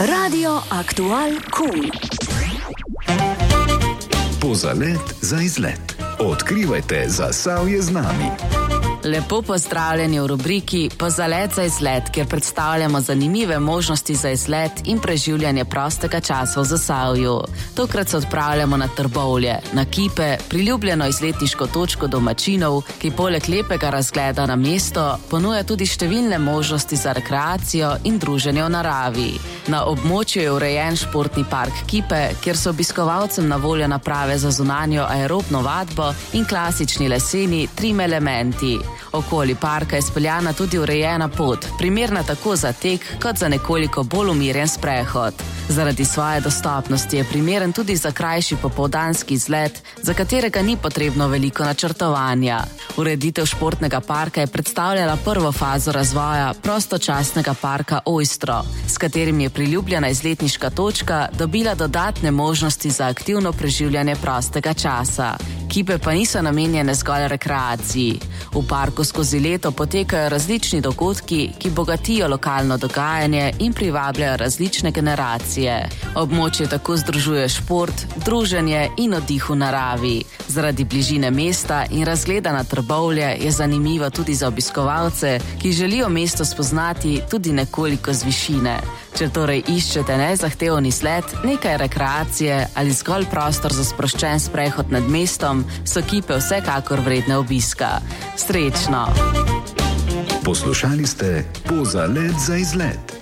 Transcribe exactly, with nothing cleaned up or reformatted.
Radio Aktual Kum. Pozalet za izlet. Odkrivajte Zasavje z nami. Lepo pozdravljeni v rubriki Pozalet za izlet, kjer predstavljamo zanimive možnosti za izlet in preživljanje prostega časa v Zasavju. Tokrat se odpravljamo na Trbovlje, na Kipe, priljubljeno izletniško točko domačinov, ki poleg lepega razgleda na mesto ponuja tudi številne možnosti za rekreacijo in druženje v naravi. Na območju je urejen športni park Kipe, kjer so obiskovalcem na voljo naprave za zunanjo aerobno vadbo in klasični leseni trim elementi. Okoli parka je speljana tudi urejena pot, primerna tako za tek, kot za nekoliko bolj umirjen sprehod. Zaradi svoje dostopnosti je primeren tudi za krajši popoldanski izlet, za katerega ni potrebno veliko načrtovanja. Ureditev športnega parka je predstavljala prvo fazo razvoja prostočasnega parka Ojstro, s katerim je priljubljena izletniška točka dobila dodatne možnosti za aktivno preživljanje prostega časa. Kipe pa niso namenjene zgolj rekreaciji. V parku skozi leto potekajo različni dogodki, ki bogatijo lokalno dogajanje in privabljajo različne generacije. Območje tako združuje šport, druženje in oddih v naravi. Zaradi bližine mesta in razgleda na Trbovlje je zanimivo tudi za obiskovalce, ki želijo mesto spoznati tudi nekoliko z višine. Če torej iščete nezahteven izlet, nekaj rekreacije ali zgolj prostor za sproščen sprehod nad mestom, so Kipe vsekakor vredne obiska. Srečno! Poslušali ste Pozalet za izlet.